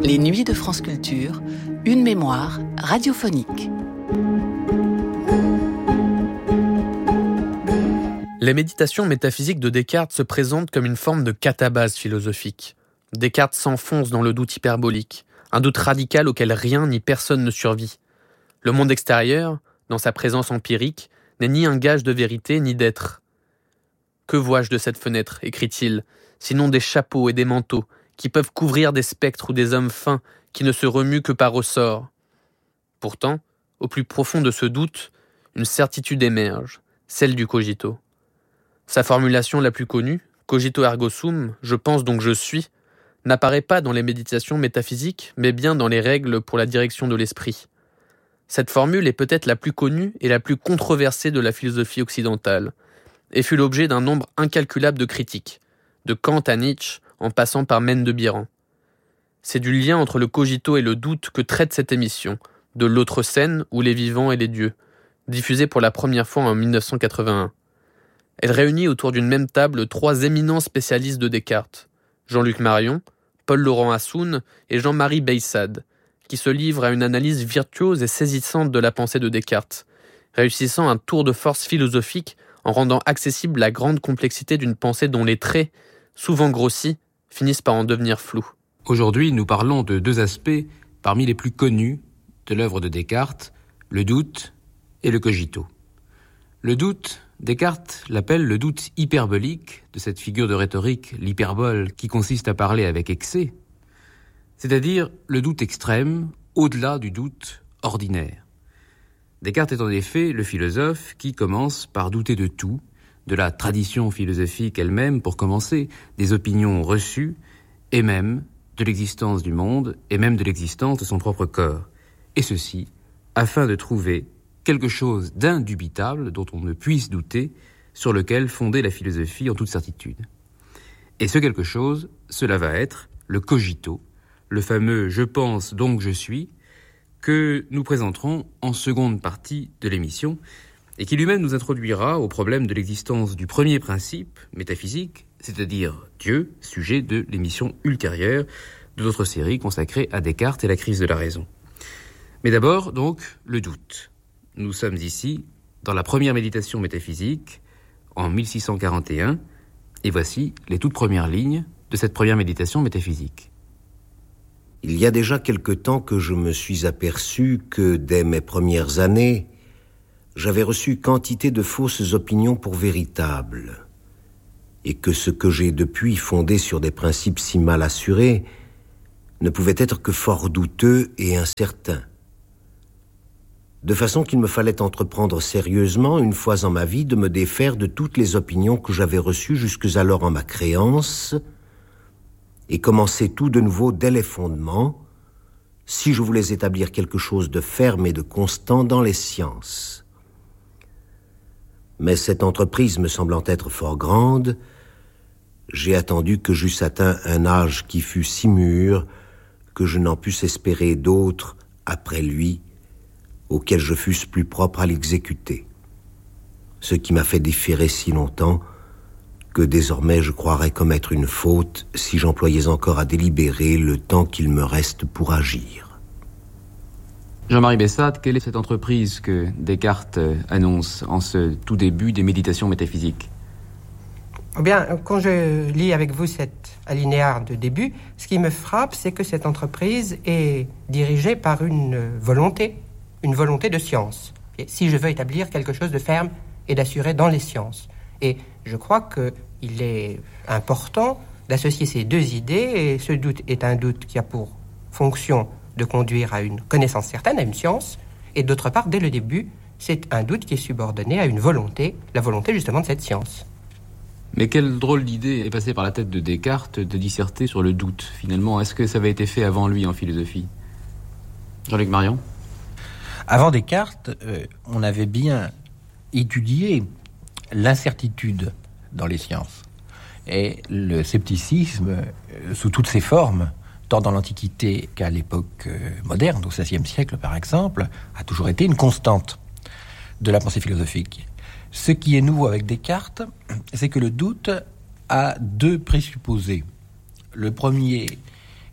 Les Nuits de France Culture, une mémoire radiophonique. Les méditations métaphysiques de Descartes se présentent comme une forme de catabase philosophique. Descartes s'enfonce dans le doute hyperbolique, un doute radical auquel rien ni personne ne survit. Le monde extérieur, dans sa présence empirique, n'est ni un gage de vérité ni d'être. « Que vois-je de cette fenêtre » écrit-il, sinon des chapeaux et des manteaux qui peuvent couvrir des spectres ou des hommes fins qui ne se remuent que par ressort. Pourtant, au plus profond de ce doute, une certitude émerge, celle du cogito. Sa formulation la plus connue, cogito ergo sum, je pense donc je suis, n'apparaît pas dans les méditations métaphysiques, mais bien dans les règles pour la direction de l'esprit. Cette formule est peut-être la plus connue et la plus controversée de la philosophie occidentale, et fut l'objet d'un nombre incalculable de critiques, de Kant à Nietzsche, en passant par Mène de Biran. C'est du lien entre le cogito et le doute que traite cette émission, de l'autre scène ou les vivants et les dieux, diffusée pour la première fois en 1981. Elle réunit autour d'une même table trois éminents spécialistes de Descartes, Jean-Luc Marion, Paul-Laurent Assoun et Jean-Marie Beyssad, qui se livrent à une analyse virtuose et saisissante de la pensée de Descartes, réussissant un tour de force philosophique en rendant accessible la grande complexité d'une pensée dont les traits, souvent grossis, finissent par en devenir flous. Aujourd'hui, nous parlons de deux aspects parmi les plus connus de l'œuvre de Descartes, le doute et le cogito. Le doute, Descartes l'appelle le doute hyperbolique, de cette figure de rhétorique, l'hyperbole, qui consiste à parler avec excès, c'est-à-dire le doute extrême, au-delà du doute ordinaire. Descartes est en effet le philosophe qui commence par douter de tout, de la tradition philosophique elle-même pour commencer, des opinions reçues, et même de l'existence du monde, et même de l'existence de son propre corps. Et ceci, afin de trouver quelque chose d'indubitable dont on ne puisse douter, sur lequel fonder la philosophie en toute certitude. Et ce quelque chose, cela va être le cogito, le fameux « je pense donc je suis », que nous présenterons en seconde partie de l'émission, et qui lui-même nous introduira au problème de l'existence du premier principe métaphysique, c'est-à-dire Dieu, sujet de l'émission ultérieure de notre série consacrée à Descartes et la crise de la raison. Mais d'abord, donc, le doute. Nous sommes ici dans la première méditation métaphysique, en 1641, et voici les toutes premières lignes de cette première méditation métaphysique. Il y a déjà quelque temps que je me suis aperçu que, dès mes premières années, j'avais reçu quantité de fausses opinions pour véritables, et que ce que j'ai depuis fondé sur des principes si mal assurés ne pouvait être que fort douteux et incertain. De façon qu'il me fallait entreprendre sérieusement, une fois en ma vie, de me défaire de toutes les opinions que j'avais reçues jusqu'alors en ma créance, et commencer tout de nouveau dès les fondements, si je voulais établir quelque chose de ferme et de constant dans les sciences. Mais cette entreprise me semblant être fort grande, j'ai attendu que j'eusse atteint un âge qui fût si mûr que je n'en pusse espérer d'autres après lui, auquel je fusse plus propre à l'exécuter. Ce qui m'a fait différer si longtemps que désormais je croirais commettre une faute si j'employais encore à délibérer le temps qu'il me reste pour agir. Jean-Marie Beyssad, quelle est cette entreprise que Descartes annonce en ce tout début des méditations métaphysiques ? Eh bien, quand je lis avec vous cet alinéa de début, ce qui me frappe, c'est que cette entreprise est dirigée par une volonté de science. Et si je veux établir quelque chose de ferme et d'assuré dans les sciences. Et je crois qu'il est important d'associer ces deux idées, et ce doute est un doute qui a pour fonction de conduire à une connaissance certaine, à une science, et d'autre part, dès le début, c'est un doute qui est subordonné à une volonté, la volonté justement de cette science. Mais quelle drôle d'idée est passée par la tête de Descartes de disserter sur le doute, finalement. Est-ce que ça avait été fait avant lui en philosophie ? Jean-Luc Marion ? Avant Descartes, on avait bien étudié l'incertitude dans les sciences. Et le scepticisme, sous toutes ses formes, tant dans l'Antiquité qu'à l'époque moderne, au XVIe siècle par exemple, a toujours été une constante de la pensée philosophique. Ce qui est nouveau avec Descartes, c'est que le doute a deux présupposés. Le premier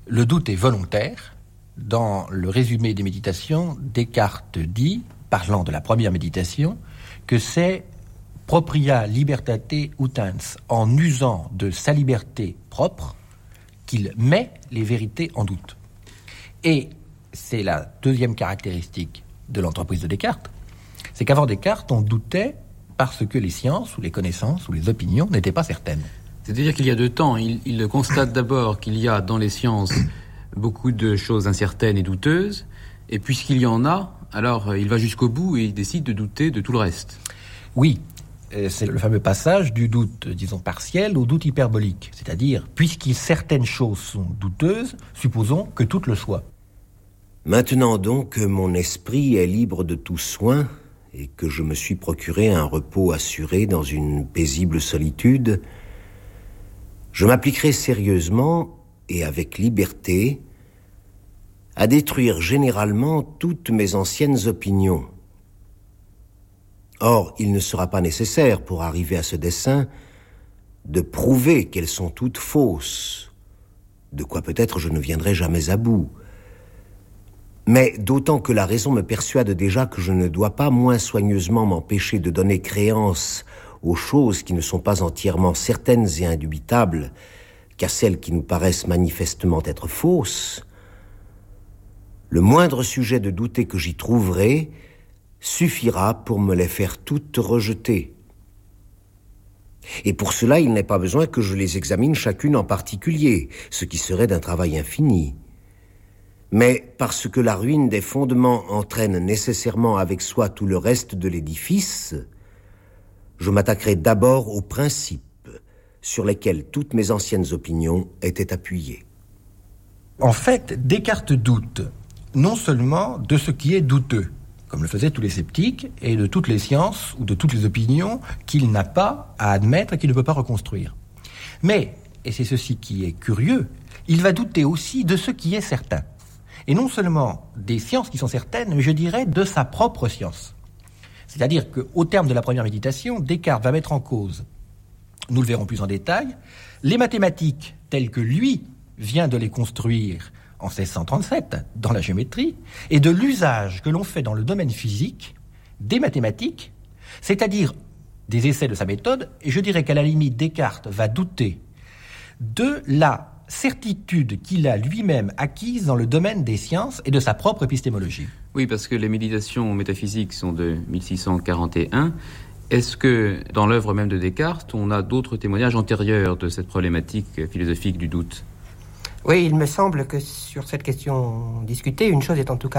Le doute est volontaire. Dans le résumé des méditations, Descartes dit, parlant de la première méditation, que c'est propria libertate utans, en usant de sa liberté propre, qu'il met les vérités en doute. Et c'est la deuxième caractéristique de l'entreprise de Descartes, c'est qu'avant Descartes, on doutait parce que les sciences, ou les connaissances, ou les opinions n'étaient pas certaines. C'est-à-dire qu'il y a 2 temps. Il constate d'abord qu'il y a dans les sciences beaucoup de choses incertaines et douteuses, et puisqu'il y en a, alors il va jusqu'au bout et il décide de douter de tout le reste. Oui, c'est le fameux passage du doute, disons, partiel au doute hyperbolique. C'est-à-dire, puisque certaines choses sont douteuses, supposons que toutes le soient. Maintenant donc que mon esprit est libre de tout soin et que je me suis procuré un repos assuré dans une paisible solitude, je m'appliquerai sérieusement et avec liberté à détruire généralement toutes mes anciennes opinions. Or, il ne sera pas nécessaire, pour arriver à ce dessein, de prouver qu'elles sont toutes fausses, de quoi peut-être je ne viendrai jamais à bout. Mais d'autant que la raison me persuade déjà que je ne dois pas moins soigneusement m'empêcher de donner créance aux choses qui ne sont pas entièrement certaines et indubitables qu'à celles qui nous paraissent manifestement être fausses, le moindre sujet de douter que j'y trouverai suffira pour me les faire toutes rejeter. Et pour cela, il n'est pas besoin que je les examine chacune en particulier, ce qui serait d'un travail infini. Mais parce que la ruine des fondements entraîne nécessairement avec soi tout le reste de l'édifice, je m'attaquerai d'abord aux principes sur lesquels toutes mes anciennes opinions étaient appuyées. En fait, Descartes doute non seulement de ce qui est douteux, comme le faisaient tous les sceptiques, et de toutes les sciences ou de toutes les opinions qu'il n'a pas à admettre et qu'il ne peut pas reconstruire. Mais, et c'est ceci qui est curieux, il va douter aussi de ce qui est certain. Et non seulement des sciences qui sont certaines, mais je dirais de sa propre science. C'est-à-dire qu'au terme de la première méditation, Descartes va mettre en cause, nous le verrons plus en détail, les mathématiques telles que lui vient de les construire en 1637 dans la géométrie, et de l'usage que l'on fait dans le domaine physique des mathématiques, c'est-à-dire des essais de sa méthode, et je dirais qu'à la limite, Descartes va douter de la certitude qu'il a lui-même acquise dans le domaine des sciences et de sa propre épistémologie. Oui, parce que les méditations métaphysiques sont de 1641. Est-ce que, dans l'œuvre même de Descartes, on a d'autres témoignages antérieurs de cette problématique philosophique du doute ? Oui, il me semble que sur cette question discutée, une chose est en tout cas